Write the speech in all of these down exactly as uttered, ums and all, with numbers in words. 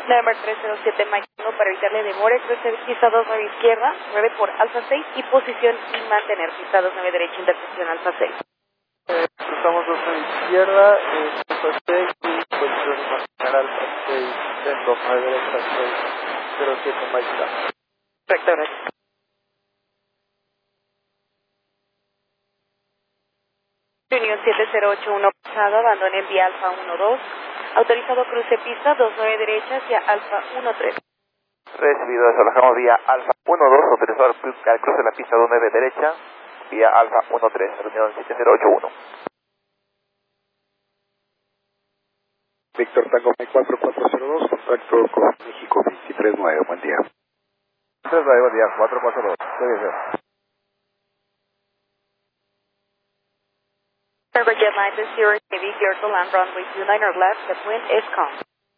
November tres cero siete Mike uno para evitarle demora, cruce pista dos nueve izquierda, nueve por Alfa seis y posición y mantener pista dos nueve derecha, intersección Alfa seis. Eh, cruzamos dos nueve izquierda, eh, Alfa seis y posición y mantener Alfa seis en dos nueve derecha, seis cero siete Mike uno. Correcto, gracias. Unión siete cero ocho uno pasado, abandone en vía Alfa uno dos, autorizado cruce pista dos nueve derecha hacia Alfa uno tres. Recibido eso, alojamos vía Alfa uno dos, autorizado al cruce de la pista dos nueve derecha, vía Alfa uno tres, reunión siete cero ocho uno. Víctor Tango cuatro cuatro cero dos, contacto con México veintitrés nueve, buen día. veintitrés nueve, buen día, cuatro cuatro dos, estoy bien. November jet line to zero, Navy, clear to land runway two nine or left, the wind is calm.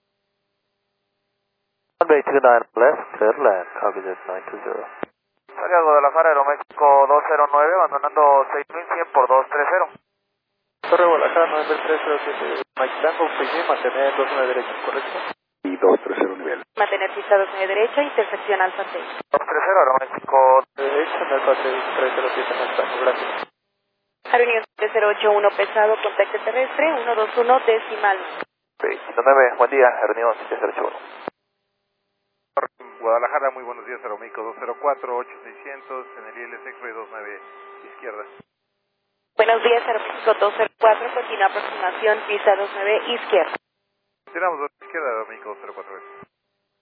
Runway two nine left, clear land, copy jet nine two zero. Salida Guadalajara, Aeroméxico dos cero nueve, abandonando seis mil cien por dos tres cero. Torre Guadalajara, November tres cero siete Mike Tango, P G, mantener dos nueve derecha, ¿correcto? Y dos tres cero nivel. Mantener pista dos nueve derecha, intersección Alfa seis. dos tres cero, Aeroméxico. Derecha, Alfa seis tres cero siete Mike Tango, gracias. Aeronión siete cero ocho uno pesado, contacto terrestre uno dos uno decimal. veintinueve, buen día, reunión siete cero ocho uno. Guadalajara, muy buenos días, Aeroméxico dos cero cuatro, ocho seiscientos, en el I L S X-Ray dos nueve izquierda. Buenos días, Aeroméxico dos cero cuatro, continúa aproximación, pista dos nueve izquierda. Continuamos dos izquierda, Aeroméxico dos cero cuatro.